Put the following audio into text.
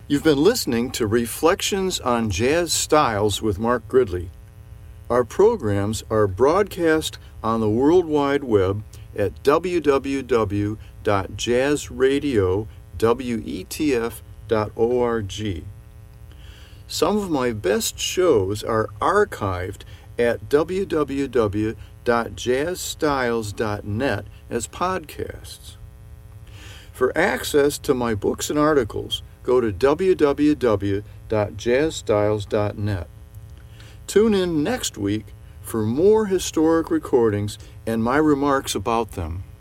You've been listening to Reflections on Jazz Styles with Mark Gridley. Our programs are broadcast on the World Wide Web at www.jazzradiowetf.org. Some of my best shows are archived at www.jazzstyles.net as podcasts. For access to my books and articles, go to www.jazzstyles.net. Tune in next week for more historic recordings and my remarks about them.